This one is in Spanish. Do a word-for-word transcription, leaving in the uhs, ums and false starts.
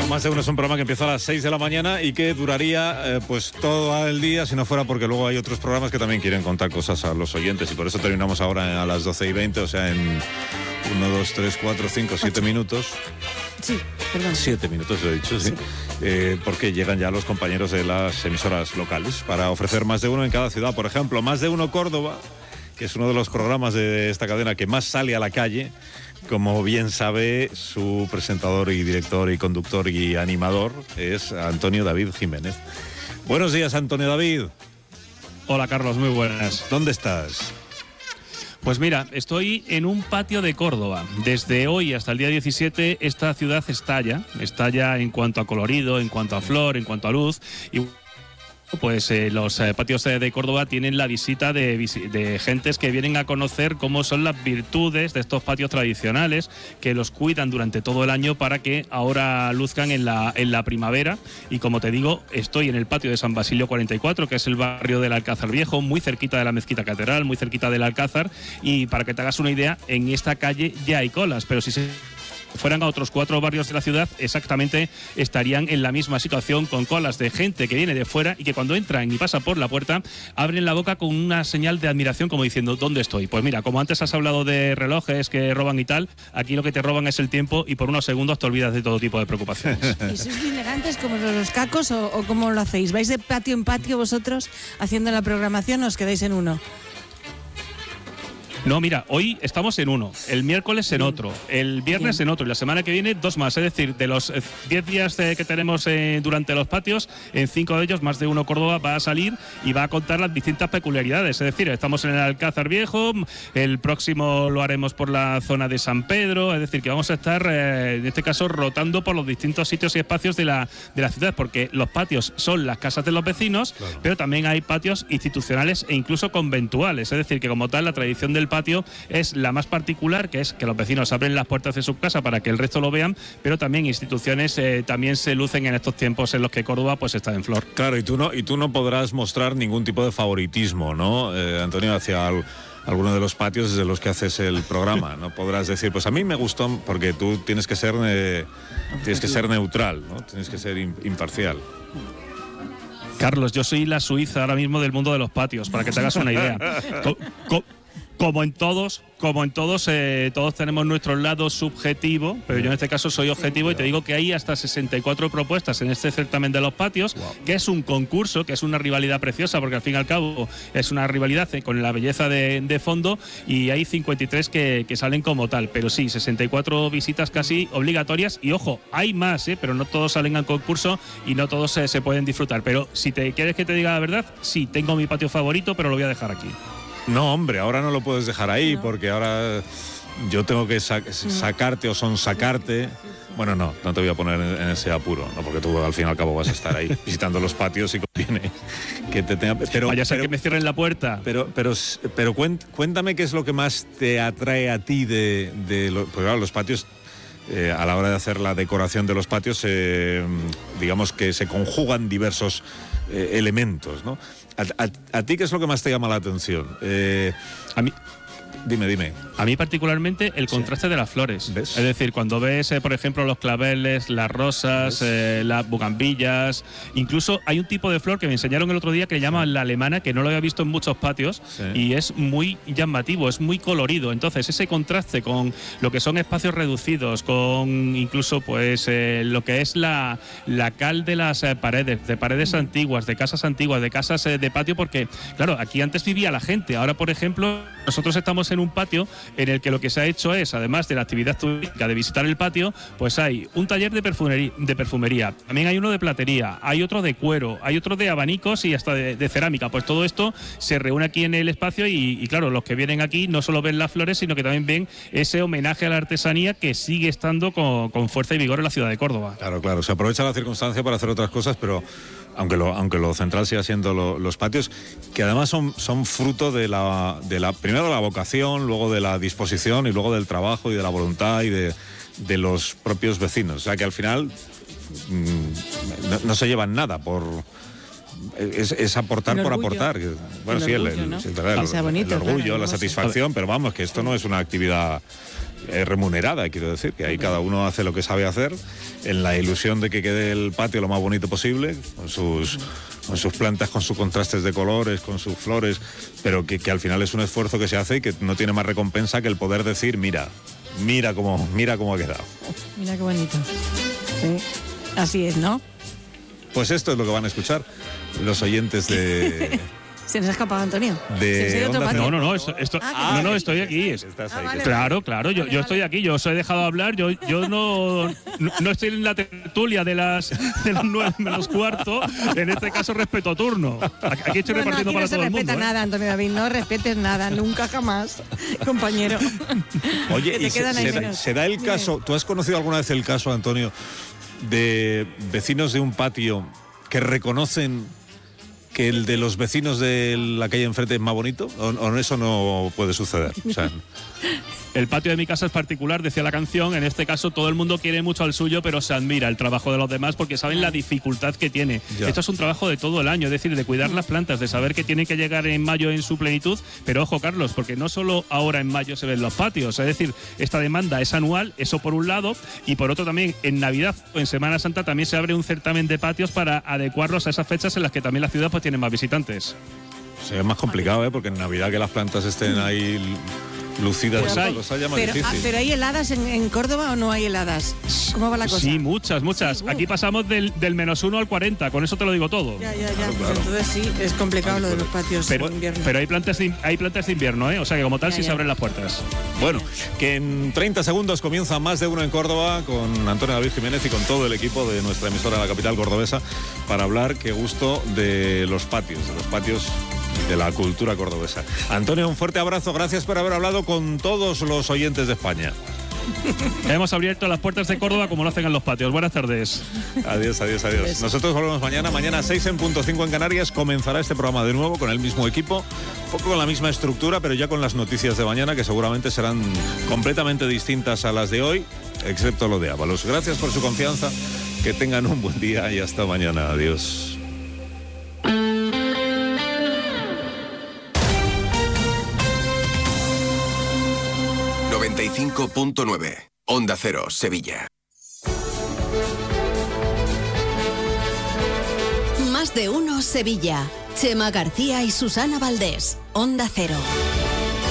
Más de Uno es un programa que empieza a las seis de la mañana y que duraría eh, pues todo el día si no fuera porque luego hay otros programas que también quieren contar cosas a los oyentes y por eso terminamos ahora a las doce y veinte, o sea, en uno, dos, tres, cuatro, cinco, siete minutos. Sí, perdón. Siete minutos, lo he dicho, sí. sí. Eh, porque llegan ya los compañeros de las emisoras locales para ofrecer Más de Uno en cada ciudad. Por ejemplo, Más de Uno Córdoba, que es uno de los programas de esta cadena que más sale a la calle. Como bien sabe, su presentador y director y conductor y animador es Antonio David Jiménez. Buenos días, Antonio David. Hola, Carlos, muy buenas. ¿Dónde estás? Pues mira, estoy en un patio de Córdoba. Desde hoy hasta el día diecisiete, esta ciudad estalla. Estalla en cuanto a colorido, en cuanto a flor, en cuanto a luz. Y pues eh, los eh, patios de Córdoba tienen la visita de, de gentes que vienen a conocer cómo son las virtudes de estos patios tradicionales, que los cuidan durante todo el año para que ahora luzcan en la, en la primavera. Y como te digo, estoy en el patio de San Basilio cuarenta y cuatro, que es el barrio del Alcázar Viejo, muy cerquita de la Mezquita Catedral, muy cerquita del Alcázar. Y para que te hagas una idea, en esta calle ya hay colas, pero si se fueran a otros cuatro barrios de la ciudad, exactamente estarían en la misma situación, con colas de gente que viene de fuera y que cuando entran y pasan por la puerta abren la boca con una señal de admiración, como diciendo, ¿dónde estoy? Pues mira, como antes has hablado de relojes que roban y tal, aquí lo que te roban es el tiempo y por unos segundos te olvidas de todo tipo de preocupaciones. ¿Y sois elegantes como los cacos o, o cómo lo hacéis? ¿Vais de patio en patio vosotros haciendo la programación o os quedáis en uno? No, mira, hoy estamos en uno, el miércoles en otro, el viernes en otro y la semana que viene dos más. Es decir, de los diez días que tenemos eh, durante los patios, en cinco de ellos Más de Uno Córdoba va a salir y va a contar las distintas peculiaridades. Es decir, estamos en el Alcázar Viejo, el próximo lo haremos por la zona de San Pedro. Es decir, que vamos a estar, eh, en este caso, rotando por los distintos sitios y espacios de la, de la ciudad, porque los patios son las casas de los vecinos, claro, pero también hay patios institucionales e incluso conventuales. Es decir, que como tal, la tradición del patio es la más particular, que es que los vecinos abren las puertas de su casa para que el resto lo vean, pero también instituciones eh, también se lucen en estos tiempos en los que Córdoba pues está en flor. Claro, y tú no, y tú no podrás mostrar ningún tipo de favoritismo, ¿no, eh, Antonio, hacia al, alguno de los patios desde los que haces el programa? No podrás decir, pues a mí me gustó, porque tú tienes que ser, eh, tienes que ser neutral, ¿no? Tienes que ser imparcial. Carlos, yo soy la Suiza ahora mismo del mundo de los patios, para que te hagas una idea. Co co Como en todos, como en todos, eh, todos tenemos nuestro lado subjetivo, pero yo en este caso soy objetivo y te digo que hay hasta sesenta y cuatro propuestas en este certamen de los patios, que es un concurso, que es una rivalidad preciosa, porque al fin y al cabo es una rivalidad con la belleza de, de fondo, y hay cincuenta y tres que, que salen como tal. Pero sí, sesenta y cuatro visitas casi obligatorias, y ojo, hay más, ¿eh? Pero no todos salen al concurso y no todos eh, se pueden disfrutar. Pero si te quieres que te diga la verdad, sí, tengo mi patio favorito, pero lo voy a dejar aquí. No, hombre, ahora no lo puedes dejar ahí, no, porque ahora yo tengo que sac sacarte o sonsacarte. Bueno, no, no te voy a poner en, en ese apuro, no, porque tú al fin y al cabo vas a estar ahí visitando los patios y conviene que te tenga. Pero vaya a ser que me cierren la puerta. Pero, pero, pero cuéntame qué es lo que más te atrae a ti de, de lo, porque claro, los patios. Eh, a la hora de hacer la decoración de los patios, eh, digamos que se conjugan diversos eh, elementos, ¿no? A, a, ¿A ti qué es lo que más te llama la atención? Eh, a mí... Dime, dime. A mí particularmente el contraste sí. de las flores. ¿Ves? Es decir, cuando ves, eh, por ejemplo, los claveles, las rosas, eh, las bugambillas, incluso hay un tipo de flor que me enseñaron el otro día que se llama la alemana, que no lo había visto en muchos patios, sí. y es muy llamativo, es muy colorido. Entonces, ese contraste con lo que son espacios reducidos, con incluso pues eh, lo que es la, la cal de las eh, paredes, de paredes antiguas, de casas antiguas, de casas eh, de patio, porque, claro, aquí antes vivía la gente. Ahora, por ejemplo, nosotros estamos en un patio en el que lo que se ha hecho es, además de la actividad turística de visitar el patio, pues hay un taller de perfumería, de perfumería, también hay uno de platería, hay otro de cuero, hay otro de abanicos y hasta de, de cerámica. Pues todo esto se reúne aquí en el espacio y, y claro, los que vienen aquí no solo ven las flores, sino que también ven ese homenaje a la artesanía que sigue estando con, con fuerza y vigor en la ciudad de Córdoba. Claro, claro, se aprovecha la circunstancia para hacer otras cosas, pero aunque lo, aunque lo central siga siendo lo, los patios, que además son, son fruto de la, de la, primero de la vocación, luego de la disposición y luego del trabajo y de la voluntad y de, de los propios vecinos. O sea que al final mmm, no, no se llevan nada por... Es, es aportar por aportar. Bueno, el sí, orgullo, el, el, ¿no? el, el, el, el, bonito, el orgullo, claro, la satisfacción, pero vamos, que esto no es una actividad eh, remunerada, quiero decir, que ahí cada uno hace lo que sabe hacer, en la ilusión de que quede el patio lo más bonito posible, con sus, con sus plantas, con sus contrastes de colores, con sus flores, pero que, que al final es un esfuerzo que se hace y que no tiene más recompensa que el poder decir, mira, mira cómo, mira cómo ha quedado. Mira qué bonito. Sí. Así es, ¿no? Pues esto es lo que van a escuchar los oyentes de... Se nos ha escapado, Antonio. De ¿Se Onda No, no, no, esto, esto- Ah, no, no, estoy aquí. Estás ahí, Ah, vale, que- Claro, claro, yo, Vale, yo vale. estoy aquí, yo os he dejado hablar, yo, yo no, no, no estoy en la tertulia de las, de las nueve menos cuarto, en este caso respeto turno. Aquí estoy No, no, repartiendo aquí para no se todo el respeta mundo. ¿eh? nada, Antonio David, no respetes nada, nunca jamás, compañero. Oye, Que te y se, quedan ahí se da, menos. se da el Dime. caso, ¿tú has conocido alguna vez el caso, Antonio, de vecinos de un patio que reconocen que el de los vecinos de la calle enfrente es más bonito? ¿O, o eso no puede suceder? O sea, El patio de mi casa es particular, decía la canción. En este caso, todo el mundo quiere mucho al suyo, pero se admira el trabajo de los demás porque saben la dificultad que tiene. Ya. Esto es un trabajo de todo el año, es decir, de cuidar las plantas, de saber que tienen que llegar en mayo en su plenitud. Pero ojo, Carlos, porque no solo ahora en mayo se ven los patios, es decir, esta demanda es anual, eso por un lado, y por otro también en Navidad o en Semana Santa también se abre un certamen de patios para adecuarlos a esas fechas en las que también la ciudad pues tiene más visitantes. se es más complicado, ¿eh? Porque en Navidad que las plantas estén ahí lucidas, Pues y hay. los haya más Pero, ah, difícil. ¿pero hay heladas en, en Córdoba o no hay heladas? ¿Cómo va la cosa? Sí, muchas, muchas. Sí, uh. Aquí pasamos del, del menos uno al cuarenta, con eso te lo digo todo. Ya, ya, ya. Claro, Pues claro. entonces sí, es complicado lo de los patios Pero, en invierno. pero hay plantas de, hay plantas de invierno, ¿eh? O sea que como tal Ya, sí ya. se abren las puertas. Bueno, que en treinta segundos comienza Más de Uno en Córdoba con Antonio David Jiménez y con todo el equipo de nuestra emisora en la capital cordobesa para hablar, qué gusto, de los patios, de los patios de la cultura cordobesa. Antonio, un fuerte abrazo, gracias por haber hablado con todos los oyentes de España. Hemos abierto las puertas de Córdoba como lo hacen en los patios. Buenas tardes. Adiós, adiós, adiós. Nosotros volvemos mañana, mañana seis en punto cinco en Canarias, comenzará este programa de nuevo con el mismo equipo, un poco con la misma estructura, pero ya con las noticias de mañana que seguramente serán completamente distintas a las de hoy, excepto lo de Ábalos. Gracias por su confianza, que tengan un buen día y hasta mañana. Adiós. noventa y cinco punto nueve Onda Cero, Sevilla. Más de Uno Sevilla. Chema García y Susana Valdés. Onda Cero.